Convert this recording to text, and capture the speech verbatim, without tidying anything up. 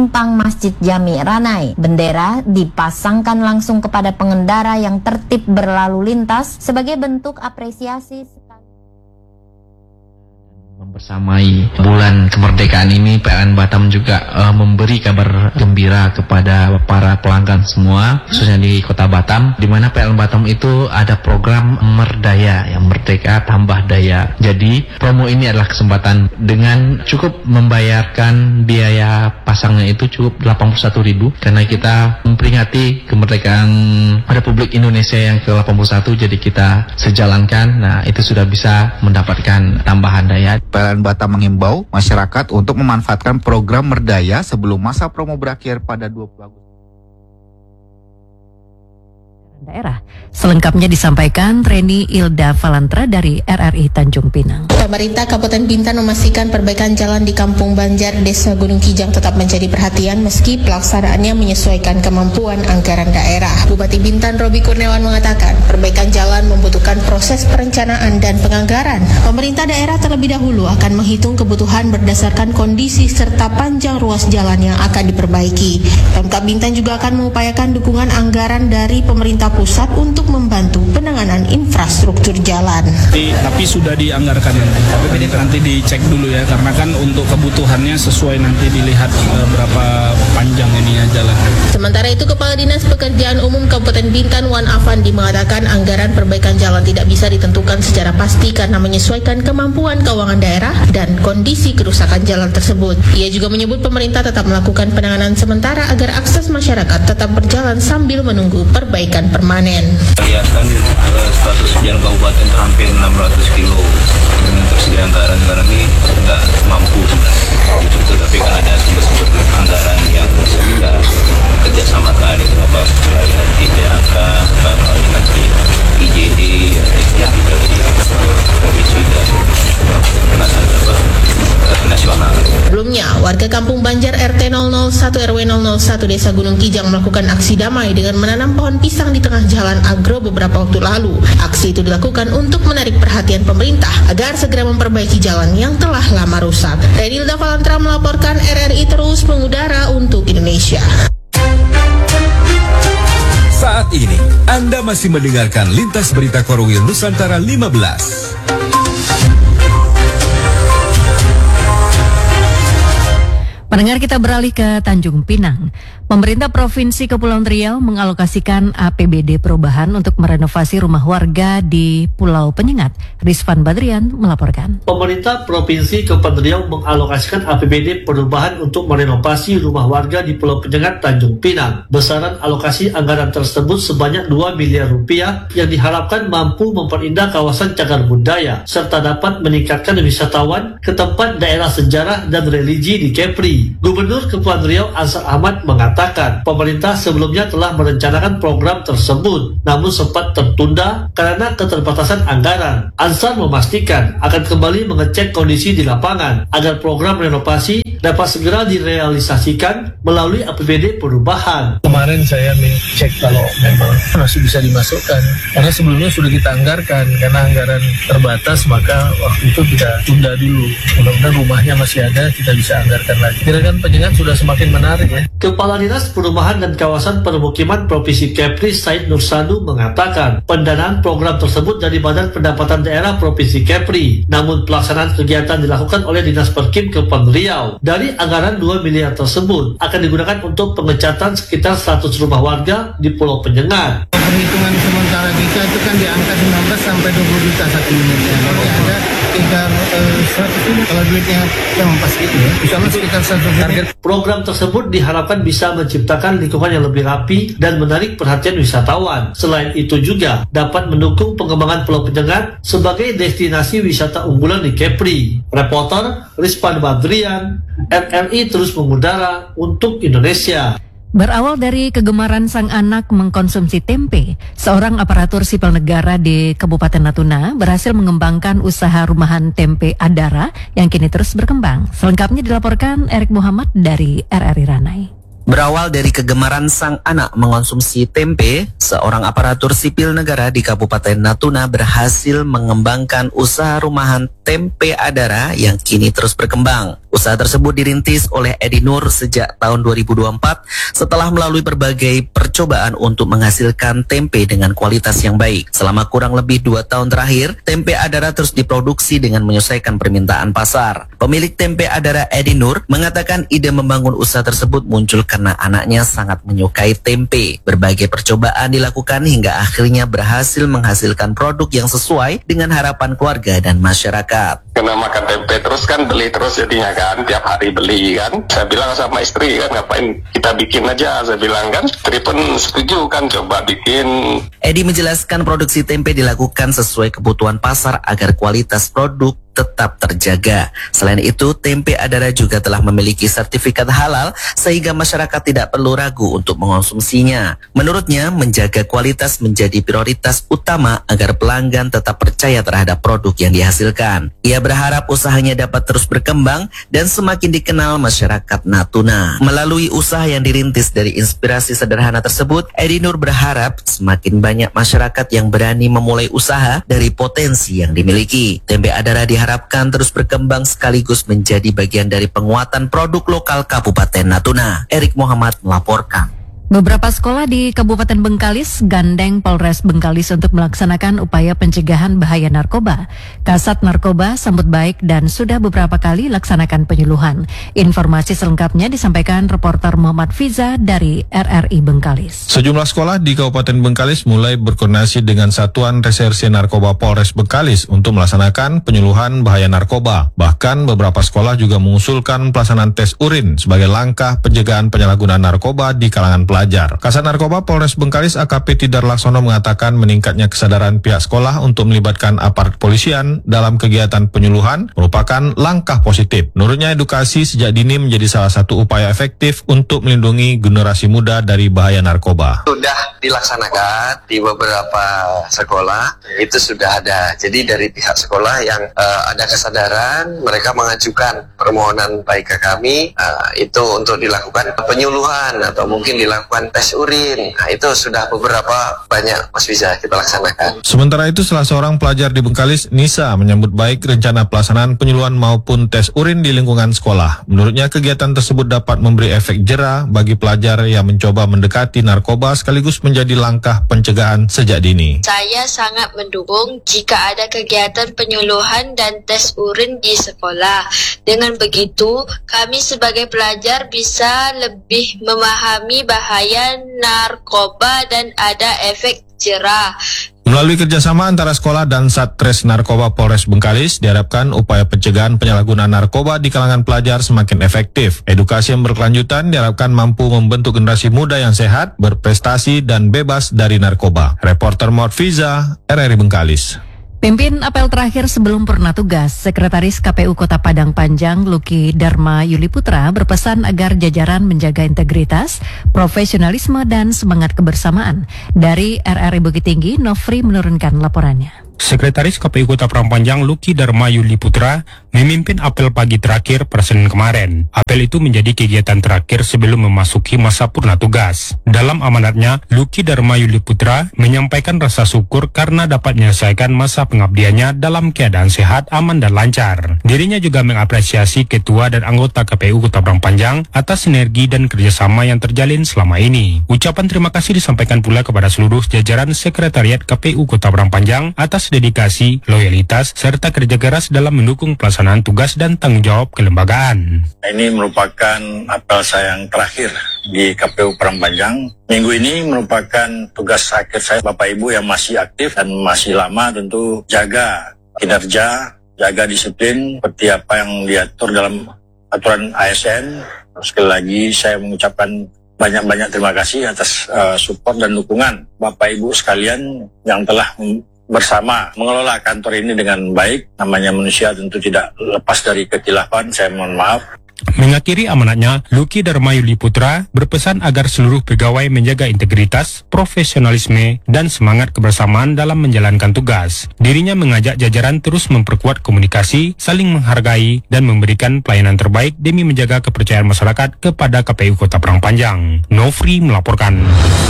simpang Masjid Jami Ranai. Bendera dipasangkan langsung kepada pengendara yang tertib berlalu lintas sebagai bentuk apresiasi. Membersamai bulan kemerdekaan ini, P L N Batam juga uh, memberi kabar gembira kepada para pelanggan semua, khususnya di Kota Batam, di mana P L N Batam itu ada program Merdaya, yang merdeka tambah daya. Jadi promo ini adalah kesempatan dengan cukup membayarkan biaya pasangnya itu cukup delapan puluh satu ribu, karena kita memperingati kemerdekaan Republik Indonesia yang ke delapan puluh satu, jadi kita sejalankan. Nah, itu sudah bisa mendapatkan tambahan daya. P L N Batam menghimbau masyarakat untuk memanfaatkan program Merdaya sebelum masa promo berakhir pada dua puluh Agustus. Daerah. Selengkapnya disampaikan Reni Ilda Valantra dari R R I Tanjung Pinang. Pemerintah Kabupaten Bintan memastikan perbaikan jalan di Kampung Banjar, Desa Gunung Kijang tetap menjadi perhatian meski pelaksanaannya menyesuaikan kemampuan anggaran daerah. Bupati Bintan Robi Kurniawan mengatakan perbaikan jalan membutuhkan proses perencanaan dan penganggaran. Pemerintah daerah terlebih dahulu akan menghitung kebutuhan berdasarkan kondisi serta panjang ruas jalan yang akan diperbaiki. Pemkab Bintan juga akan mengupayakan dukungan anggaran dari pemerintah pusat untuk membantu penanganan infrastruktur jalan. Tapi, tapi sudah dianggarkan nanti. Nanti dicek dulu ya, karena kan untuk kebutuhannya sesuai, nanti dilihat uh, berapa panjang ini ya jalan. Sementara itu, Kepala Dinas Pekerjaan Umum Kabupaten Bintan Wan Afandi mengatakan anggaran perbaikan jalan tidak bisa ditentukan secara pasti karena menyesuaikan kemampuan keuangan daerah dan kondisi kerusakan jalan tersebut. Ia juga menyebut pemerintah tetap melakukan penanganan sementara agar akses masyarakat tetap berjalan sambil menunggu perbaikan permanen. Lihat kan uh, status jalan kabupaten hampir enam ratus kilo. Dengan tersedia anggaran sekarang ini tidak mampu gitu, tetapi kan ada sumber-sumber anggaran yang sudah kerjasamakan beberapa nanti D H K, nanti I J D, yang dari provinsi dan nasional. Sebelumnya, warga Kampung Banjar R T nol nol satu R W nol nol satu Desa Gunung Kijang melakukan aksi damai dengan menanam pohon pisang di tengah jalan agro beberapa waktu lalu. Aksi itu dilakukan untuk menarik perhatian pemerintah agar segera memperbaiki jalan yang telah lama rusak. Renilda Valantra melaporkan R R I terus mengudara untuk Indonesia. Saat ini, Anda masih mendengarkan Lintas Berita Korwil Nusantara lima belas. Pendengar, kita beralih ke Tanjung Pinang. Pemerintah Provinsi Kepulauan Riau mengalokasikan A P B D perubahan untuk merenovasi rumah warga di Pulau Penyengat. Rizvan Badrian melaporkan. Pemerintah Provinsi Kepulauan Riau mengalokasikan A P B D perubahan untuk merenovasi rumah warga di Pulau Penyengat, Tanjung Pinang. Besaran alokasi anggaran tersebut sebanyak dua miliar rupiah yang diharapkan mampu memperindah kawasan cagar budaya serta dapat meningkatkan wisatawan ke tempat daerah sejarah dan religi di Kepri. Gubernur Kepulauan Riau Ansar Ahmad mengatakan pemerintah sebelumnya telah merencanakan program tersebut namun sempat tertunda karena keterbatasan anggaran. Ansar memastikan akan kembali mengecek kondisi di lapangan agar program renovasi dapat segera direalisasikan melalui A P B D perubahan. Kemarin saya cek kalau memang masih bisa dimasukkan karena sebelumnya sudah kita anggarkan, karena anggaran terbatas maka waktu itu kita tunda dulu. Mudah-mudahan rumahnya masih ada, kita bisa anggarkan lagi. Kira-kira Penyengat sudah semakin menarik ya. Kepala Dinas Perumahan dan Kawasan Permukiman Provinsi Kepri Said Nursanu mengatakan pendanaan program tersebut dari Badan Pendapatan Daerah Provinsi Kepri. Namun pelaksanaan kegiatan dilakukan oleh Dinas Perkim Kepulauan Riau. Dari anggaran dua miliar tersebut akan digunakan untuk pengecatan sekitar seratus rumah warga di Pulau Penyengat. Perhitungan sementara kita itu kan di angka sembilan belas sampai dua puluh juta satu unitnya. Kalau ada sekitar uh, seratus unit, kalau duitnya yang pasti itu ya, bisa sekitar seratus unit. Program tersebut diharapkan bisa menciptakan lingkungan yang lebih rapi dan menarik perhatian wisatawan. Selain itu juga dapat mendukung pengembangan Pulau Penyengat sebagai destinasi wisata unggulan di Kepri. Reporter Rizvan Badrian, R R I terus mengudara untuk Indonesia. Berawal dari kegemaran sang anak mengkonsumsi tempe, seorang aparatur sipil negara di Kabupaten Natuna berhasil mengembangkan usaha rumahan tempe Adara yang kini terus berkembang. Selengkapnya dilaporkan Erik Muhammad dari R R I Ranai. Berawal dari kegemaran sang anak mengonsumsi tempe, seorang aparatur sipil negara di Kabupaten Natuna berhasil mengembangkan usaha rumahan tempe Adara yang kini terus berkembang. Usaha tersebut dirintis oleh Edi Nur sejak tahun dua ribu dua puluh empat setelah melalui berbagai percobaan untuk menghasilkan tempe dengan kualitas yang baik. Selama kurang lebih dua tahun terakhir, tempe Adara terus diproduksi dengan menyesuaikan permintaan pasar. Pemilik tempe Adara Edi Nur mengatakan ide membangun usaha tersebut muncul karena anaknya sangat menyukai tempe. Berbagai percobaan dilakukan hingga akhirnya berhasil menghasilkan produk yang sesuai dengan harapan keluarga dan masyarakat. Karena makan tempe terus kan beli terus jadinya kan, tiap hari beli kan. Saya bilang sama istri kan, ngapain kita bikin aja, saya bilang kan. Istri pun setuju kan, coba bikin. Edi menjelaskan produksi tempe dilakukan sesuai kebutuhan pasar agar kualitas produk tetap terjaga. Selain itu, tempe Adara juga telah memiliki sertifikat halal sehingga masyarakat tidak perlu ragu untuk mengonsumsinya. Menurutnya, menjaga kualitas menjadi prioritas utama agar pelanggan tetap percaya terhadap produk yang dihasilkan. Ia berharap usahanya dapat terus berkembang dan semakin dikenal masyarakat Natuna. Melalui usaha yang dirintis dari inspirasi sederhana tersebut, Edi Nur berharap semakin banyak masyarakat yang berani memulai usaha dari potensi yang dimiliki. Tempe Adara diharapkan Harapkan terus berkembang sekaligus menjadi bagian dari penguatan produk lokal Kabupaten Natuna. Erik Muhammad melaporkan. Beberapa sekolah di Kabupaten Bengkalis gandeng Polres Bengkalis untuk melaksanakan upaya pencegahan bahaya narkoba. Kasat Narkoba sambut baik dan sudah beberapa kali laksanakan penyuluhan. Informasi selengkapnya disampaikan reporter Muhammad Fiza dari R R I Bengkalis. Sejumlah sekolah di Kabupaten Bengkalis mulai berkoordinasi dengan Satuan Reserse Narkoba Polres Bengkalis untuk melaksanakan penyuluhan bahaya narkoba. Bahkan beberapa sekolah juga mengusulkan pelaksanaan tes urin sebagai langkah pencegahan penyalahgunaan narkoba di kalangan pelajar. Pelajar. Kasat Narkoba Polres Bengkalis A K P Tidar Laksono mengatakan meningkatnya kesadaran pihak sekolah untuk melibatkan aparat kepolisian dalam kegiatan penyuluhan merupakan langkah positif. Menurutnya edukasi sejak dini menjadi salah satu upaya efektif untuk melindungi generasi muda dari bahaya narkoba. Sudah dilaksanakan di beberapa sekolah, itu sudah ada. Jadi dari pihak sekolah yang uh, ada kesadaran, mereka mengajukan permohonan baik ke kami, uh, itu untuk dilakukan penyuluhan atau mungkin dilakukan tes urin. Nah, itu sudah beberapa banyak Mas Fiza kita laksanakan. Sementara itu salah seorang pelajar di Bengkalis, Nisa, menyambut baik rencana pelaksanaan penyuluhan maupun tes urin di lingkungan sekolah. Menurutnya kegiatan tersebut dapat memberi efek jera bagi pelajar yang mencoba mendekati narkoba sekaligus menjadi langkah pencegahan sejak dini. Saya sangat mendukung jika ada kegiatan penyuluhan dan tes urin di sekolah. Dengan begitu, kami sebagai pelajar bisa lebih memahami bahaya narkoba dan ada efek jera. Melalui kerjasama antara sekolah dan Satres Narkoba Polres Bengkalis, diharapkan upaya pencegahan penyalahgunaan narkoba di kalangan pelajar semakin efektif. Edukasi yang berkelanjutan diharapkan mampu membentuk generasi muda yang sehat, berprestasi, dan bebas dari narkoba. Reporter Muhammad Fiza, R R I Bengkalis. Pimpin apel terakhir sebelum purna tugas, Sekretaris K P U Kota Padang Panjang Luki Dharma Yuli Putra berpesan agar jajaran menjaga integritas, profesionalisme, dan semangat kebersamaan. Dari R R I Bukit Tinggi, Nofri menurunkan laporannya. Sekretaris K P U Kota Padang Panjang Luki Dharma Yuli Putra memimpin apel pagi terakhir per Senin kemarin. Apel itu menjadi kegiatan terakhir sebelum memasuki masa purna tugas. Dalam amanatnya, Luki Dharma Yuli Putra menyampaikan rasa syukur karena dapat menyelesaikan masa pengabdiannya dalam keadaan sehat, aman, dan lancar. Dirinya juga mengapresiasi ketua dan anggota K P U Kota Padang Panjang atas sinergi dan kerjasama yang terjalin selama ini. Ucapan terima kasih disampaikan pula kepada seluruh jajaran Sekretariat K P U Kota Padang Panjang atas dedikasi, loyalitas, serta kerja keras dalam mendukung pelaksanaan tugas dan tanggung jawab kelembagaan. Ini merupakan apel saya yang terakhir di K P U Padang Panjang. Minggu ini merupakan tugas akhir saya, Bapak Ibu yang masih aktif dan masih lama, tentu jaga kinerja, jaga disiplin seperti apa yang diatur dalam aturan A S N. Sekali lagi saya mengucapkan banyak-banyak terima kasih atas uh, support dan dukungan Bapak Ibu sekalian yang telah bersama mengelola kantor ini dengan baik. Namanya manusia tentu tidak lepas dari kekilafan, saya mohon maaf. Mengakhiri amanatnya, Luki Dharma Yuli Putra berpesan agar seluruh pegawai menjaga integritas, profesionalisme, dan semangat kebersamaan dalam menjalankan tugas. Dirinya mengajak jajaran terus memperkuat komunikasi, saling menghargai, dan memberikan pelayanan terbaik demi menjaga kepercayaan masyarakat kepada K P U Kota Padang Panjang. Nofri melaporkan.